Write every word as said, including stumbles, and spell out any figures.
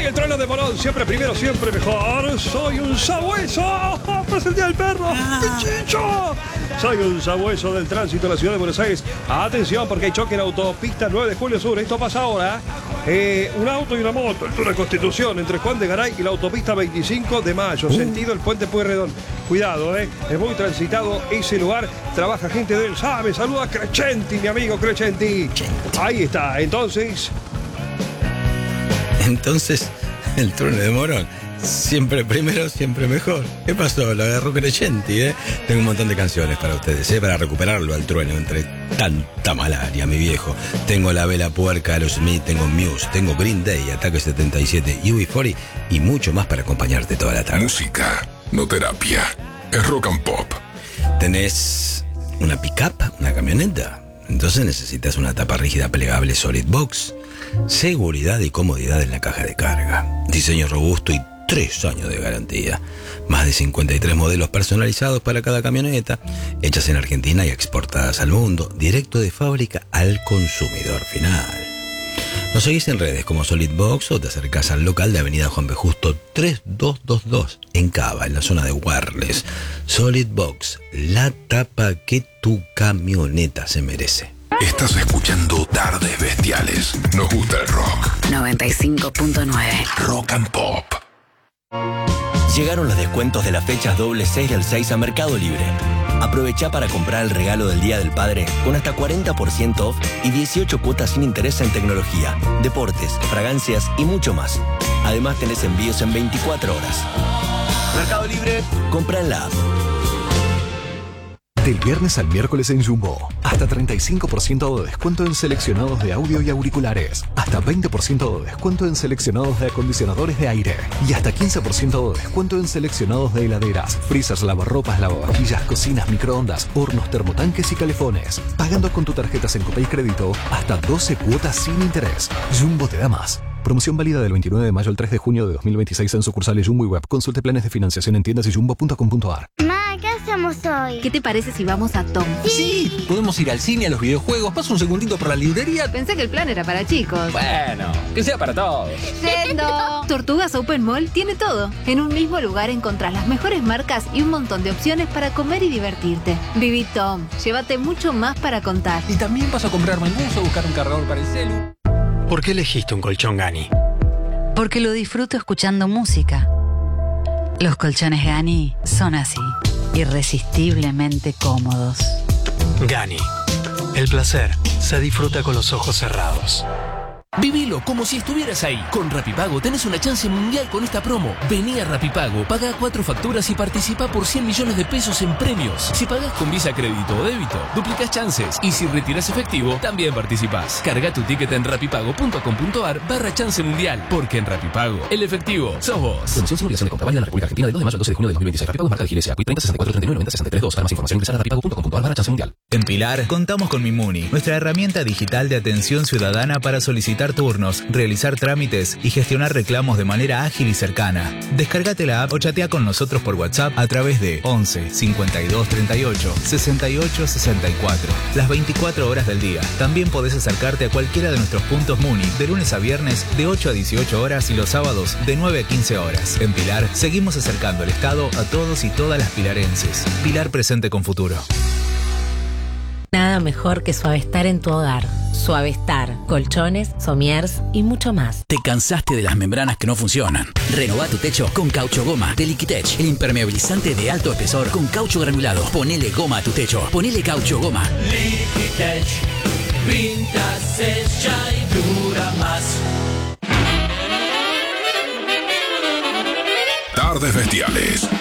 el trono de Morón, siempre primero, siempre mejor. Soy un sabueso. ¡Es el día del perro! ¡Pichicho! Soy un sabueso del tránsito de la ciudad de Buenos Aires. Atención, porque hay choque en autopista nueve de julio sur. Esto pasa ahora. Eh, un auto y una moto. El Tour de Constitución entre Juan de Garay y la autopista veinticinco de mayo. Uh. Sentido el puente Pueyrredón. Cuidado, eh. Es muy transitado ese lugar. Trabaja gente del SAME. Saluda a Crescenti, mi amigo Crescenti. Ahí está. Entonces. Entonces, el trono de Morón. Siempre primero, siempre mejor. ¿Qué pasó? Lo agarró Crescenti, ¿eh? Tengo un montón de canciones para ustedes, ¿eh? Para recuperarlo al trueno entre tanta malaria, mi viejo. Tengo La Vela Puerca, Aerosmith, tengo Muse, tengo Green Day, Ataque setenta y siete, U B cuarenta y mucho más para acompañarte toda la tarde. Música, no terapia. Es rock and pop. ¿Tenés una pick-up, una camioneta? Entonces necesitas una tapa rígida plegable Solid Box. Seguridad y comodidad en la caja de carga. Diseño robusto y tres años de garantía. Más de cincuenta y tres modelos personalizados para cada camioneta, hechas en Argentina y exportadas al mundo, directo de fábrica al consumidor final. Nos seguís en redes como Solid Box o te acercás al local de Avenida Juan B. Justo tres dos dos dos en Cava, en la zona de Warles. Solid Box, la tapa que tu camioneta se merece. Estás escuchando Tardes Bestiales. Nos gusta el rock. noventa y cinco punto nueve. Rock and Pop. Llegaron los descuentos de las fechas doble seis del seis a Mercado Libre. Aprovecha para comprar el regalo del Día del Padre con hasta cuarenta por ciento off y dieciocho cuotas sin interés en tecnología, deportes, fragancias y mucho más. Además tenés envíos en veinticuatro horas. Mercado Libre, compra en la app. Del viernes al miércoles en Jumbo, hasta treinta y cinco por ciento de descuento en seleccionados de audio y auriculares, hasta veinte por ciento de descuento en seleccionados de acondicionadores de aire y hasta quince por ciento de descuento en seleccionados de heladeras, freezers, lavarropas, lavavajillas, cocinas, microondas, hornos, termotanques y calefones. Pagando con tu tarjetas en Copay Crédito, hasta doce cuotas sin interés. Jumbo te da más. Promoción válida del veintinueve de mayo al tres de junio de dos mil veintiséis en sucursales Jumbo y Web. Consulte planes de financiación en tiendas y jumbo punto com punto a r. Ma, ¿qué hacemos hoy? ¿Qué te parece si vamos a Tom? Sí. sí. Podemos ir al cine, a los videojuegos. Paso un segundito por la librería. Pensé que el plan era para chicos. Bueno, que sea para todos. ¡Sendo! Tortugas Open Mall tiene todo. En un mismo lugar encontrás las mejores marcas y un montón de opciones para comer y divertirte. Viví Tom. Llévate mucho más para contar. Y también paso a comprarme el buzo, buscar un cargador para el celu. ¿Por qué elegiste un colchón Gani? Porque lo disfruto escuchando música. Los colchones Gani son así, irresistiblemente cómodos. Gani, el placer se disfruta con los ojos cerrados. Vivilo como si estuvieras ahí. Con Rapipago tenés una chance mundial con esta promo. Vení a Rapipago, paga cuatro facturas y participa por cien millones de pesos en premios. Si pagás con Visa, crédito o débito, duplicás chances. Y si retirás efectivo, también participás. Carga tu ticket en rapipago punto com punto a r barra chance mundial. Porque en Rapipago, el efectivo sos vos. Condición sin obligación de compra válida en la República Argentina del dos de mayo al doce de junio de dos mil veintiséis. Rapipago es marca de Gilesia. treinta sesenta y cuatro treinta y nueve noventa sesenta y tres dos. Para más información ingresar a rapipago punto com punto a r barra chance mundial. En Pilar contamos con Mimuni, nuestra herramienta digital de atención ciudadana para solicitar turnos, realizar trámites y gestionar reclamos de manera ágil y cercana. Descárgate la app o chatea con nosotros por WhatsApp a través de once cincuenta y dos treinta y ocho sesenta y ocho sesenta y cuatro. Las veinticuatro horas del día. También podés acercarte a cualquiera de nuestros puntos Muni de lunes a viernes de ocho a dieciocho horas y los sábados de nueve a quince horas. En Pilar seguimos acercando el Estado a todos y todas las pilarenses. Pilar presente con futuro. Nada mejor que Suavestar en tu hogar. Suavestar, colchones, somiers y mucho más. ¿Te cansaste de las membranas que no funcionan? Renová tu techo con Caucho Goma de Liquitech, el impermeabilizante de alto espesor con caucho granulado. Ponele goma a tu techo. Ponele Caucho Goma. Liquitech, pinta, sella y dura más. Tardes Bestiales.